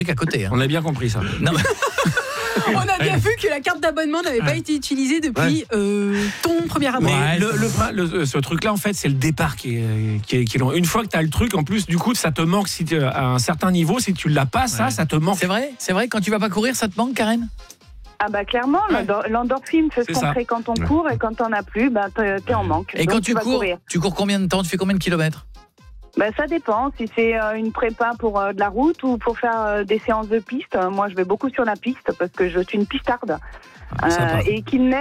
à côté. On a bien compris ça. Non. On a bien vu que la carte d'abonnement n'avait pas été utilisée depuis ton premier abonnement. Mais ce truc-là, en fait, c'est le départ qui est long. Une fois que tu as le truc, en plus, du coup, ça te manque si à un certain niveau. Si tu l'as pas, ça te manque. C'est vrai, quand tu vas pas courir, ça te manque, Karen ? Ah bah clairement, l'endorphine, c'est ce qu'on crée quand on court et quand on n'a plus, t'es en manque. Et donc quand tu cours combien de temps ? Tu fais combien de kilomètres ? Ça dépend, si c'est une prépa pour de la route ou pour faire des séances de piste. Moi, je vais beaucoup sur la piste parce que je suis une pistarde et qu'il neige.